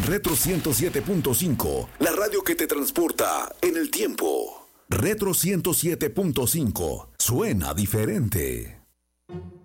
Retro 107.5, la radio que te transporta en el tiempo. Retro 107.5, suena diferente.